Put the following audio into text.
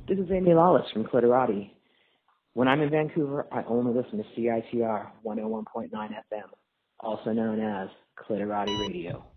This is Amy Lawless from Clitorati. When I'm in Vancouver, I only listen to CITR 101.9 FM, also known as Clitorati Radio.